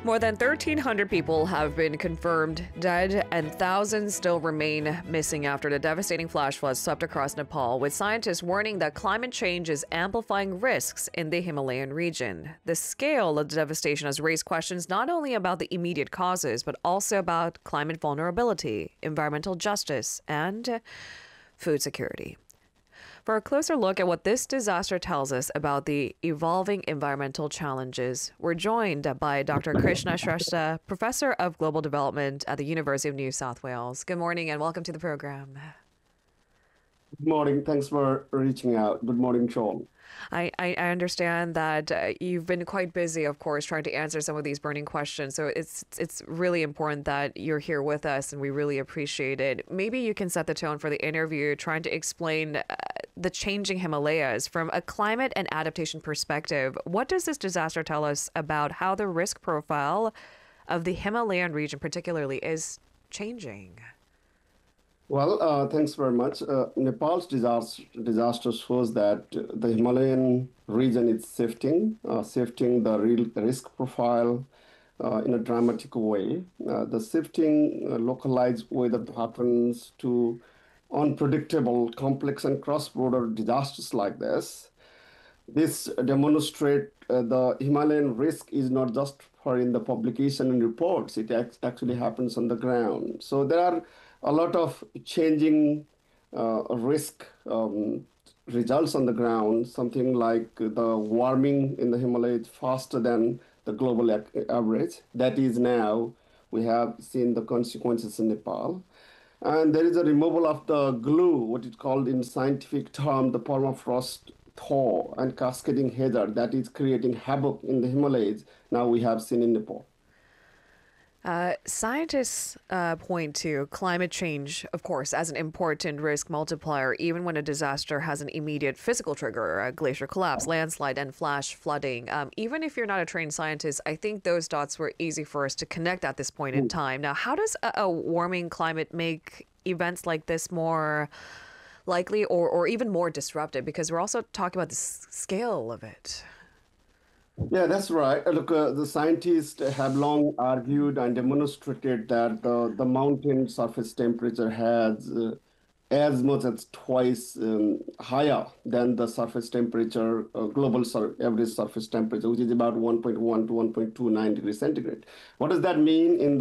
More than 1,300 people have been confirmed dead and thousands still remain missing after the devastating flash floods swept across Nepal, with scientists warning that climate change is amplifying risks in the Himalayan region. The scale of the devastation has raised questions not only about the immediate causes, but also about climate vulnerability, environmental justice, and food security. For a closer look at what this disaster tells us about the evolving environmental challenges, we're joined by Dr. Krishna Shrestha, Professor of Global Development at the University of New South Wales. Good morning and welcome to the program. Good morning. Thanks for reaching out. Good morning, Sean. I understand that you've been quite busy, of course, trying to answer some of these burning questions. So it's really important that you're here with us, and we really appreciate it. Maybe you can set the tone for the interview, trying to explain the changing Himalayas from a climate and adaptation perspective. What does this disaster tell us about how the risk profile of the Himalayan region particularly is changing? Well, thanks very much. Nepal's disaster shows that the Himalayan region is shifting the real risk profile in a dramatic way. The shifting localized weather patterns to unpredictable, complex, and cross-border disasters like this. This demonstrate the Himalayan risk is not just for in the publication and reports, it actually happens on the ground. So there are a lot of changing risk results on the ground, something like the warming in the Himalayas faster than the global average. That is now, we have seen the consequences in Nepal. And there is a removal of the glue, what is called in scientific term, the permafrost thaw and cascading hazard that is creating havoc in the Himalayas. Now we have seen in Nepal. Scientists point to climate change, of course, as an important risk multiplier, even when a disaster has an immediate physical trigger, a glacier collapse, landslide, and flash flooding. Even if you're not a trained scientist, I think those dots were easy for us to connect at this point in time. Now, how does a warming climate make events like this more likely or even more disruptive? Because we're also talking about the scale of it. Yeah, that's right. Look, the scientists have long argued and demonstrated that the mountain surface temperature has as much as twice higher than the surface temperature, global average surface temperature, which is about 1.1 to 1.29 degrees centigrade. What does that mean in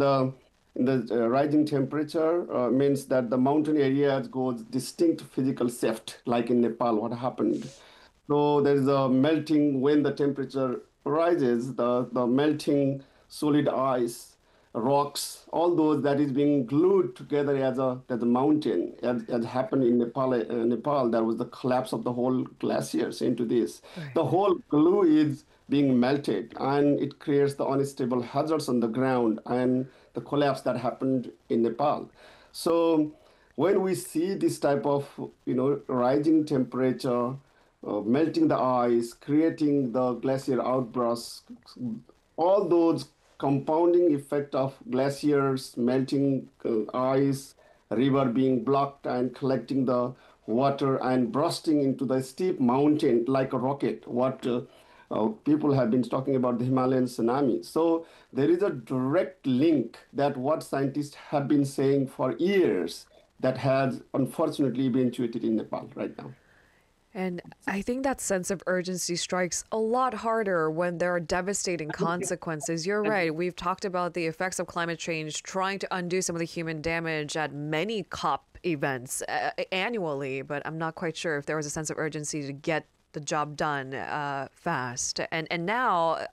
the rising temperature? Means that the mountain areas goes distinct physical shift, like in Nepal, what happened. So there is a melting when the temperature rises, the melting solid ice, rocks, all those that is being glued together as a mountain, as happened in Nepal, there was the collapse of the whole glaciers into this. Right. The whole glue is being melted, and it creates the unstable hazards on the ground and the collapse that happened in Nepal. So when we see this type of rising temperature, melting the ice, creating the glacier outbursts, all those compounding effect of glaciers, melting ice, river being blocked and collecting the water and bursting into the steep mountain like a rocket, what people have been talking about the Himalayan tsunami. So there is a direct link that what scientists have been saying for years that has unfortunately been tweeted in Nepal right now. And I think that sense of urgency strikes a lot harder when there are devastating consequences. You're right. We've talked about the effects of climate change, trying to undo some of the human damage at many COP events annually, but I'm not quite sure if there was a sense of urgency to get the job done fast. And now,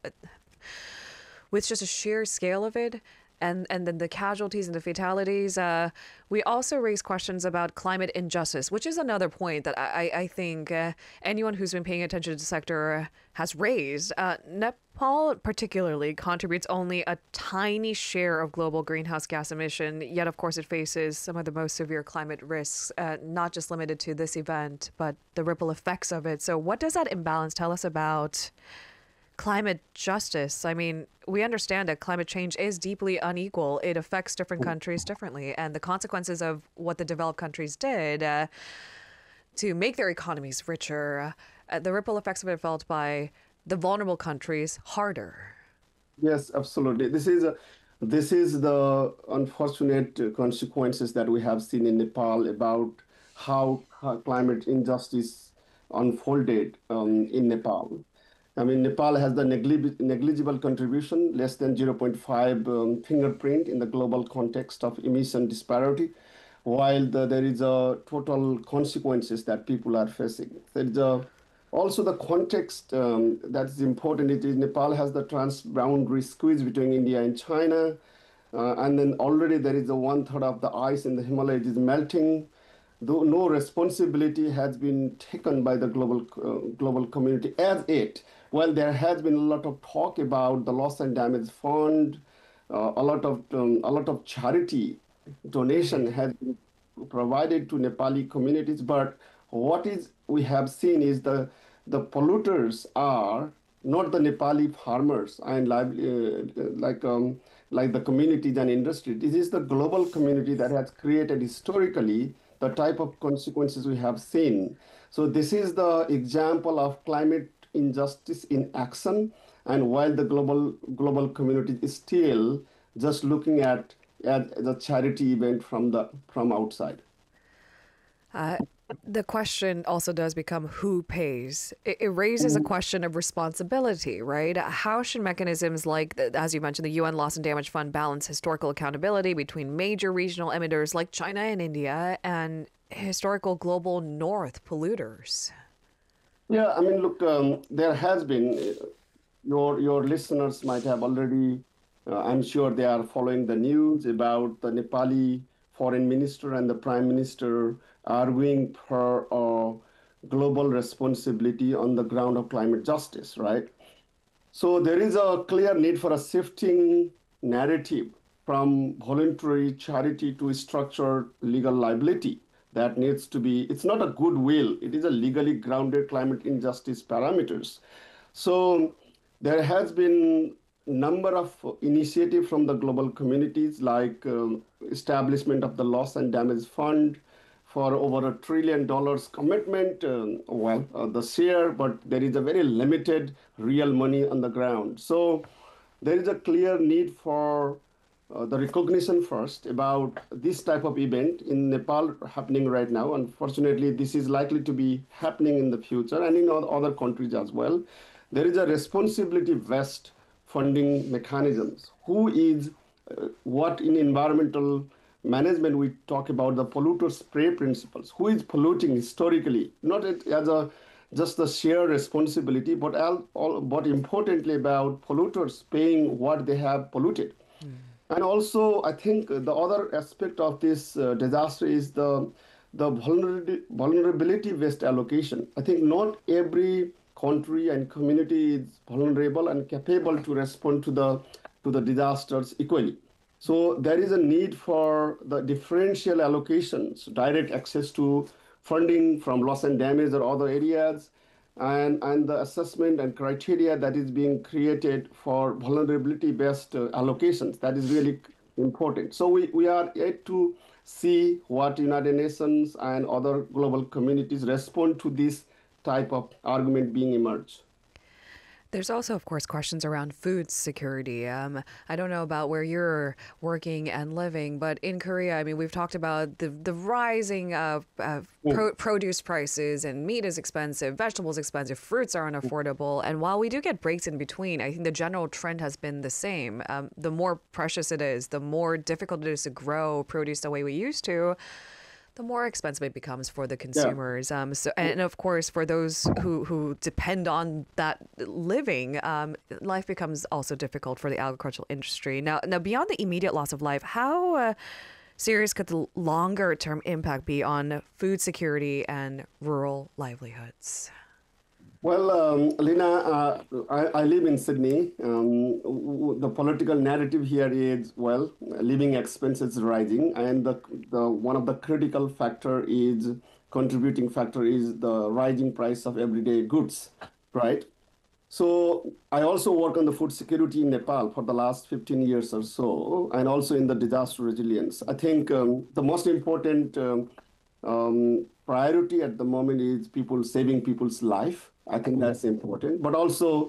with just a sheer scale of it, and then the casualties and the fatalities, we also raise questions about climate injustice, which is another point that I think anyone who's been paying attention to the sector has raised. Nepal particularly contributes only a tiny share of global greenhouse gas emission, yet of course it faces some of the most severe climate risks, not just limited to this event, but the ripple effects of it. So what does that imbalance tell us about climate justice? I mean, we understand that climate change is deeply unequal. It affects different countries differently. And the consequences of what the developed countries did to make their economies richer, the ripple effects of it felt by the vulnerable countries harder. Yes, absolutely. This is the unfortunate consequences that we have seen in Nepal about how climate injustice unfolded in Nepal. I mean, Nepal has the negligible contribution, less than zero point 0.5 fingerprint in the global context of emission disparity, while there is a total consequences that people are facing. There is also the context that is important. It is Nepal has the transboundary squeeze between India and China, and then already there is a one third of the ice in the Himalayas is melting, though no responsibility has been taken by the global community as yet. Well, there has been a lot of talk about the loss and damage fund, a lot of charity donation has been provided to Nepali communities, but what is we have seen is the polluters are not the Nepali farmers and like the communities and industry. This is the global community that has created historically the type of consequences we have seen. So this is the example of climate injustice in action. And while the global community is still just looking at the charity event from outside. Uh, the question also does become who pays. It raises a question of responsibility, right? How should mechanisms like, as you mentioned, the UN Loss and Damage Fund balance historical accountability between major regional emitters like China and India and historical global north polluters? Yeah, I mean, look, there has been your listeners might have already. I'm sure they are following the news about the Nepali foreign minister and the prime minister arguing for global responsibility on the ground of climate justice, right? So there is a clear need for a shifting narrative from voluntary charity to structured legal liability that needs to be, it's not a goodwill, it is a legally grounded climate injustice parameters. So there has been number of initiative from the global communities like establishment of the loss and damage fund for over $1 trillion commitment. The share, but there is a very limited real money on the ground. So there is a clear need for the recognition first about this type of event in Nepal happening right now. Unfortunately, this is likely to be happening in the future and in other countries as well. There is a responsibility vest funding mechanisms. Who is what in environmental management we talk about the polluter spray principles. Who is polluting historically? Not it as a just the shared responsibility, but but importantly about polluters paying what they have polluted. And also, I think the other aspect of this disaster is the vulnerability-based allocation. I think not every country and community is vulnerable and capable to respond to the disasters equally. So there is a need for the differential allocations, direct access to funding from loss and damage or other areas, and the assessment and criteria that is being created for vulnerability-based allocations. That is really important. So we are yet to see what United Nations and other global communities respond to this type of argument being emerged. There's also, of course, questions around food security. I don't know about where you're working and living, but in Korea, I mean, we've talked about the rising produce prices, and meat is expensive, vegetables expensive, fruits are unaffordable. And while we do get breaks in between, I think the general trend has been the same. The more precious it is, the more difficult it is to grow produce the way we used to, the more expensive it becomes for the Yeah. consumers. And of course, for those who depend on that living, life becomes also difficult for the agricultural industry. Now beyond the immediate loss of life, how serious could the longer term impact be on food security and rural livelihoods? Well, Lina, I live in Sydney. The political narrative here is, well, living expenses rising, and the one of the critical factor is contributing factor is the rising price of everyday goods, right? So I also work on the food security in Nepal for the last 15 years or so, and also in the disaster resilience. I think the most important priority at the moment is people saving people's life. I think that's important, but also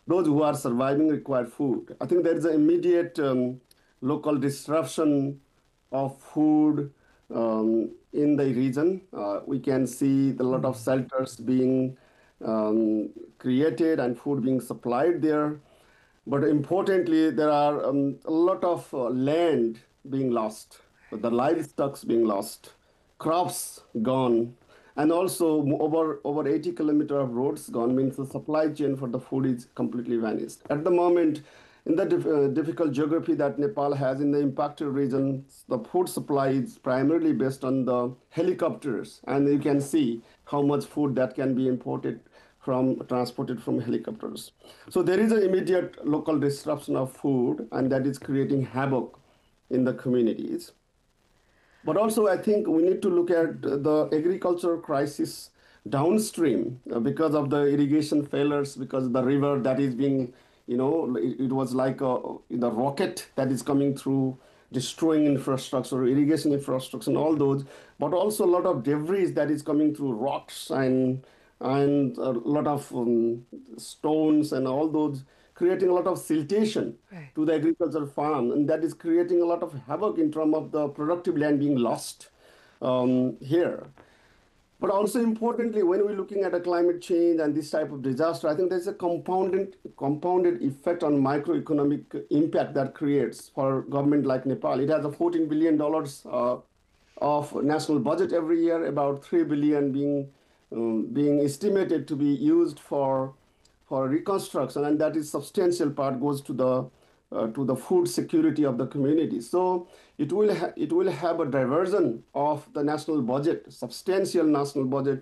those who are surviving require food. I think there is an immediate local disruption of food in the region. We can see a lot of shelters being created and food being supplied there. But importantly, there are a lot of land being lost, the livestock's being lost, crops gone, and also over 80 kilometer of roads gone means the supply chain for the food is completely vanished. At the moment, in the difficult geography that Nepal has in the impacted regions, the food supply is primarily based on the helicopters, and you can see how much food that can be imported from transported from helicopters. So there is an immediate local disruption of food, and that is creating havoc in the communities. But also, I think we need to look at the agricultural crisis downstream because of the irrigation failures, because the river that is being, it was like the rocket that is coming through, destroying infrastructure, irrigation infrastructure, and all those. But also a lot of debris that is coming through rocks and a lot of stones and all those, creating a lot of siltation Right. to the agricultural farm, and that is creating a lot of havoc in terms of the productive land being lost here. But also importantly, when we're looking at a climate change and this type of disaster, I think there's a compounded effect on microeconomic impact that creates for government like Nepal. It has a $14 billion of national budget every year, about 3 billion being estimated to be used for reconstruction, and that is substantial part goes to the food security of the community. So it will have a diversion of the national budget, substantial national budget,